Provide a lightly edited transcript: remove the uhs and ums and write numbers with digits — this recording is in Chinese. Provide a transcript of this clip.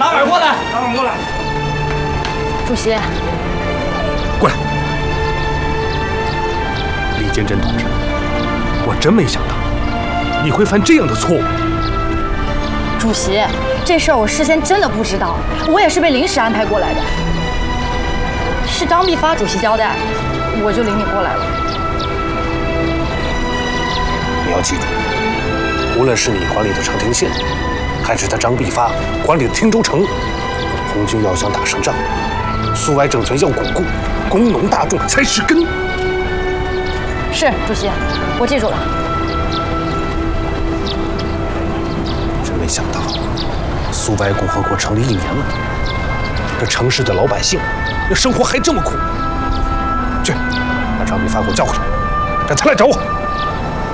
大碗过来，大碗过来。 主席， 过来。李坚贞同志，我真没想到你会犯这样的错误。 主席，这事儿我事先真的不知道，我也是被临时安排过来的。是张必发主席交代，我就领你过来了。 你要记住，无论是你管理的长亭县，还是他张必发管理的汀州城，红军要想打胜仗，苏维埃政权要巩固，工农大众才是根。 是主席，我记住了。 真没想到，苏维埃共和国成立1年了，这城市的老百姓那生活还这么苦。去，把张必发给我叫回来，让他来找我。